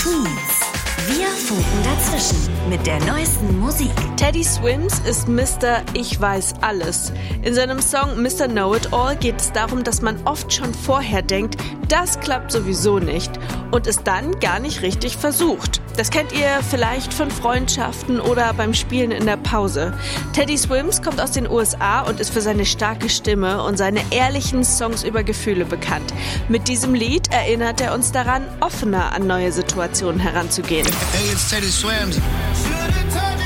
Tweens. Wir funken dazwischen mit der neuesten Musik. Teddy Swims ist Mr. Ich weiß alles. In seinem Song Mr. Know-It-All geht es darum, dass man oft schon vorher denkt, das klappt sowieso nicht und es dann gar nicht richtig versucht. Das kennt ihr vielleicht von Freundschaften oder beim Spielen in der Pause. Teddy Swims kommt aus den USA und ist für seine starke Stimme und seine ehrlichen Songs über Gefühle bekannt. Mit diesem Lied erinnert er uns daran, offener an neue Situationen heranzugehen. Hey, it's Teddy Swims.